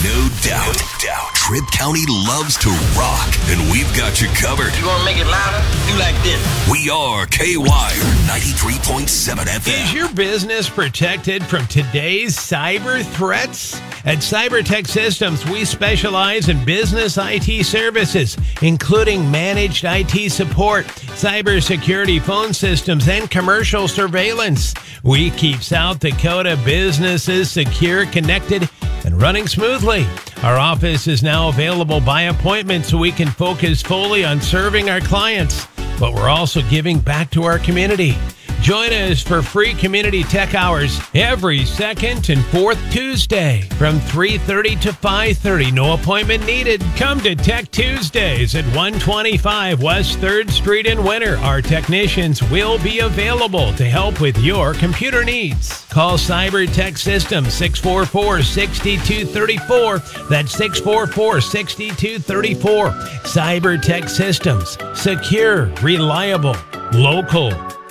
No doubt. Tripp County loves to rock, and we've got you covered. You want to make it louder? Do like this. We are K-Wire 93.7 FM. Is your business protected from today's cyber threats? At CyberTech Systems, we specialize in business IT services, including managed IT support, cybersecurity phone systems, and commercial surveillance. We keep South Dakota businesses secure, connected, and running smoothly. Our office is now available by appointment so we can focus fully on serving our clients, but we're also giving back to our community. Join us for free community tech hours every second and fourth Tuesday from 3:30 to 5:30. No appointment needed. Come to Tech Tuesdays at 125 West 3rd Street in Winter. Our technicians will be available to help with your computer needs. Call CyberTech Systems 644-6234. That's 644-6234. CyberTech Systems. Secure, reliable, local.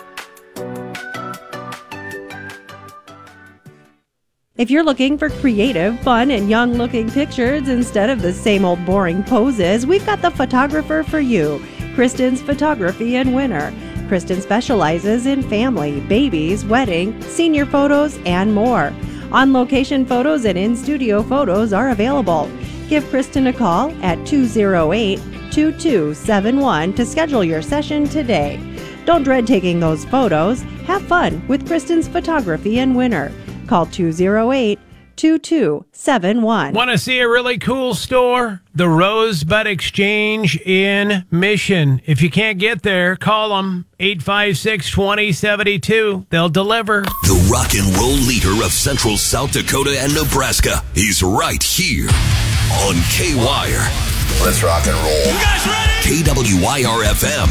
If you're looking for creative, fun, and young-looking pictures instead of the same old boring poses, we've got the photographer for you, Kristen's Photography in Winter. Kristen specializes in family, babies, wedding, senior photos, and more. On-location photos and in-studio photos are available. Give Kristen a call at 208-2271 to schedule your session today. Don't dread taking those photos. Have fun with Kristen's Photography in Winter. Call 208-2271. Want to see a really cool store? The Rosebud Exchange in Mission. If you can't get there, call them 856-2072. They'll deliver. The rock and roll leader of Central South Dakota and Nebraska is right here on K-Wire. Let's rock and roll. You guys ready? KWYR-FM,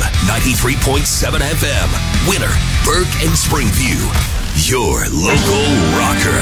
93.7 FM. Winter, Burke, and Springview. Your local rocker.